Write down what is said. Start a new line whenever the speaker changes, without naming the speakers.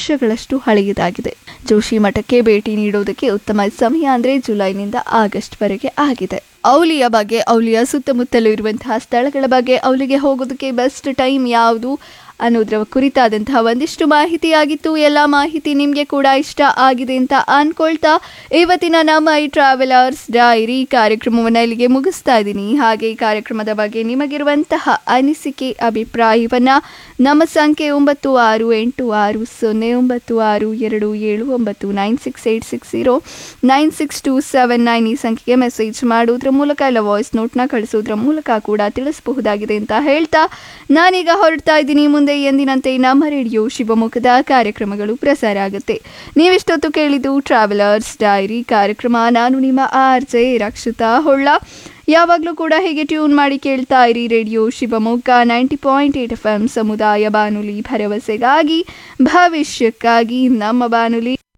ವರ್ಷಗಳಷ್ಟು ಹಳೆಯದಾಗಿದೆ. ಜೋಶಿ ಮಠಕ್ಕೆ ಭೇಟಿ ನೀಡೋದಕ್ಕೆ ಉತ್ತಮ ಸಮಯ ಅಂದರೆ ಜುಲೈನಿಂದ ಆಗಸ್ಟ್ವರೆಗೆ ಆಗಿದೆ. ಔಲಿಯ ಬಗ್ಗೆ, ಔಲಿಯ ಸುತ್ತಮುತ್ತಲೂ ಇರುವಂತಹ ಸ್ಥಳಗಳ ಬಗ್ಗೆ, ಔಲಿಗೆ ಹೋಗೋದಕ್ಕೆ ಬೆಸ್ಟ್ ಟೈಮ್ ಯಾವುದು ಅನ್ನೋದ್ರ ಕುರಿತಾದಂತಹ ಒಂದಿಷ್ಟು ಮಾಹಿತಿ ಆಗಿತ್ತು. ಎಲ್ಲ ಮಾಹಿತಿ ನಿಮಗೆ ಕೂಡ ಇಷ್ಟ ಆಗಿದೆ ಅಂತ ಅನ್ಕೊಳ್ತಾ ಇವತ್ತಿನ ನಮ್ಮ ಈ ಟ್ರಾವೆಲರ್ಸ್ ಡೈರಿ ಕಾರ್ಯಕ್ರಮವನ್ನು ಇಲ್ಲಿಗೆ ಮುಗಿಸ್ತಾ ಇದ್ದೀನಿ. ಹಾಗೆ ಈ ಕಾರ್ಯಕ್ರಮದ ಬಗ್ಗೆ ನಿಮಗಿರುವಂತಹ ಅನಿಸಿಕೆ, ಅಭಿಪ್ರಾಯವನ್ನು ನಮ್ಮ ಸಂಖ್ಯೆ 96862627996860962799 ಈ ಸಂಖ್ಯೆಗೆ ಮೆಸೇಜ್ ಮಾಡೋದ್ರ ಮೂಲಕ ಇಲ್ಲ ವಾಯ್ಸ್ ನೋಟ್ನ ಕಳಿಸೋದ್ರ ಮೂಲಕ ಕೂಡ ತಿಳಿಸಬಹುದಾಗಿದೆ ಅಂತ ಹೇಳ್ತಾ ನಾನೀಗ ಹೊರಡ್ತಾ ಇದ್ದೀನಿ. ಮುಂದೆ ಎಂದಿನಂತೆ ನಮ್ಮ ರೇಡಿಯೋ ಶಿವಮೊಗ್ಗದ ಕಾರ್ಯಕ್ರಮಗಳು ಪ್ರಸಾರ ಆಗುತ್ತೆ. ನೀವಿಷ್ಟೊತ್ತು ಕೇಳಿದ್ದು ಟ್ರಾವೆಲರ್ಸ್ ಡೈರಿ ಕಾರ್ಯಕ್ರಮ. ನಾನು ನಿಮ್ಮ RJ ರಕ್ಷಿತಾ ಹೊಳ್ಳ. ಯಾವಾಗಲೂ ಕೂಡ ಹೀಗೆ ಟ್ಯೂನ್ ಮಾಡಿ ಕೇಳ್ತಾ ಇರಿ ರೇಡಿಯೋ ಶಿವಮೊಗ್ಗ 90.8 FM ಸಮುದಾಯ ಬಾನುಲಿ, ಭರವಸೆಗಾಗಿ ಭವಿಷ್ಯಕ್ಕಾಗಿ ನಮ್ಮ ಬಾನುಲಿ.